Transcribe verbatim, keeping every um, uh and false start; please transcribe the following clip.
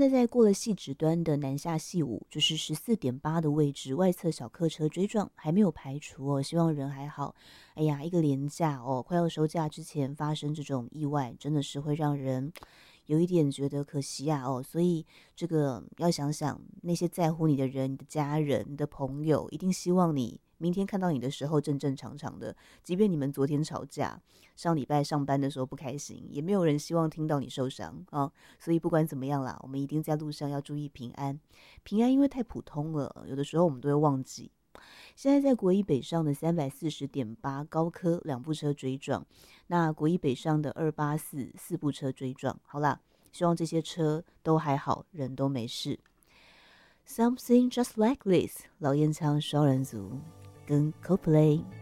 在在过了细指端的南下系五，就是十四点八的位置，外侧小客车追撞还没有排除哦，希望人还好。哎呀，一个连假哦，快要收假之前发生这种意外，真的是会让人有一点觉得可惜啊哦，所以这个要想想那些在乎你的人、你的家人、你的朋友，一定希望你明天看到你的时候正正常常的，即便你们昨天吵架，上礼拜上班的时候不开心，也没有人希望听到你受伤啊、哦。所以不管怎么样啦，我们一定在路上要注意平安。平安因为太普通了，有的时候我们都会忘记。现在在国一北上的三百四十点八高科两部车追撞，那国一北上的二八四四部车追撞。好啦，希望这些车都还好，人都没事。Something just like this， 老烟枪双人组跟 Coldplay。